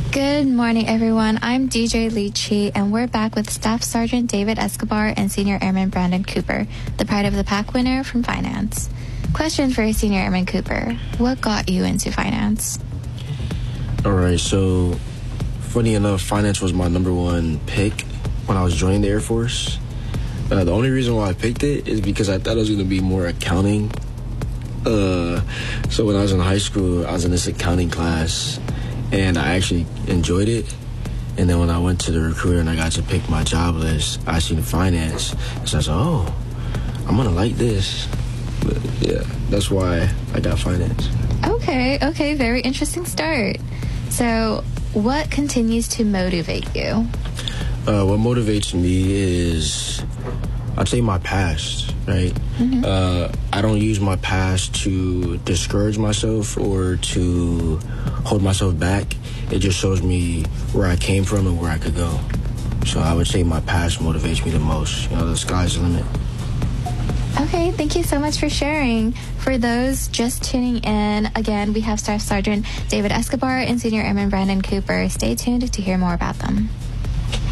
Good morning, everyone. I'm DJ Lychee, and we're back with Staff Sergeant David Escobar and Senior Airman Brandon Cooper, the Pride of the Pack winner from finance. Question for Senior Airman Cooper: what got you into finance? All right, so funny enough, finance was my number one pick when I was joining the Air Force. The only reason why I picked it is because I thought it was going to be more accounting. So when I was in high school, I was in this accounting class, and I actually enjoyed it. And then when I went to the recruiter and I got to pick my job list, I seen finance. So I said, oh, I'm going to like this. But yeah, that's why I got finance. Okay, very interesting start. So what continues to motivate you? What motivates me is, I'd say, my past, right? Mm-hmm. I don't use my past to discourage myself or to hold myself back. It just shows me where I came from and where I could go. So I would say my past motivates me the most. You know, the sky's the limit. Okay, thank you so much for sharing. For those just tuning in, again, we have Staff Sergeant David Escobar and Senior Airman Brandon Cooper. Stay tuned to hear more about them.